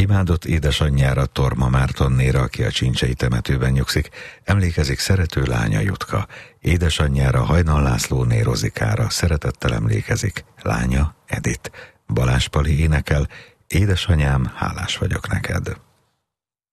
Imádott édesanyjára, Torma Mártonnéra, aki a csincsei temetőben nyugszik, emlékezik szerető lánya Jutka. Édesanyjára, Hajnal Lászlóné Rozikára szeretettel emlékezik lánya Edith. Balázs Pali énekel: édesanyám, hálás vagyok neked.